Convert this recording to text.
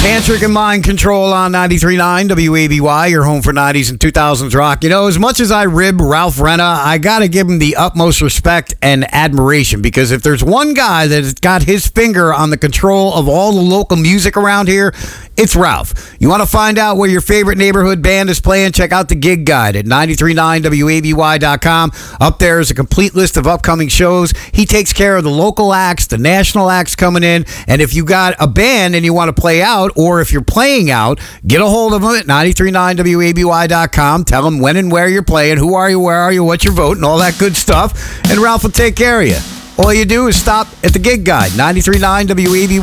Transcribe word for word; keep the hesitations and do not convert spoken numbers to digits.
Tantric and Mind Control on ninety-three point nine W A B Y, your home for nineties and two thousands rock. You know, as much as I rib Ralph Renna, I got to give him the utmost respect and admiration, because if there's one guy that has got his finger on the control of all the local music around here, it's Ralph. You want to find out where your favorite neighborhood band is playing? Check out the gig guide at ninety-three point nine W A B Y dot com. Up there is a complete list of upcoming shows. He takes care of the local acts, the national acts coming in, and if you got a band and you want to play out, or if you're playing out, get a hold of them at ninety-three point nine W A B Y dot com. Tell them when and where you're playing, who are you, where are you, what's your vote, and all that good stuff, and Ralph will take care of you. All you do is stop at the gig guide, ninety-three point nine W A B Y.